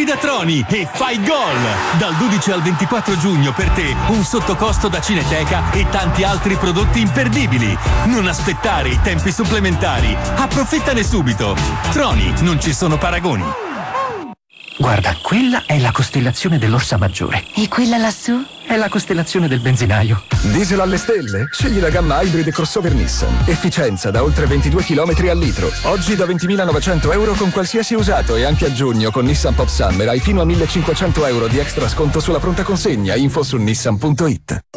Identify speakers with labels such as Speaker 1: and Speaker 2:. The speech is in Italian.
Speaker 1: da Troni e fai gol! Dal 12 al 24 giugno per te un sottocosto da Cineteca e tanti altri prodotti imperdibili. Non aspettare i tempi supplementari. Approfittane subito. Troni, non ci sono paragoni.
Speaker 2: Guarda, quella è la costellazione dell'Orsa Maggiore.
Speaker 3: E quella lassù?
Speaker 2: È la costellazione del benzinaio.
Speaker 4: Diesel alle stelle? Scegli la gamma Hybrid crossover Nissan. Efficienza da oltre 22 km al litro. Oggi da 20.900 euro con qualsiasi usato e anche a giugno con Nissan Pop Summer hai fino a 1.500 euro di extra sconto sulla pronta consegna. Info su nissan.it.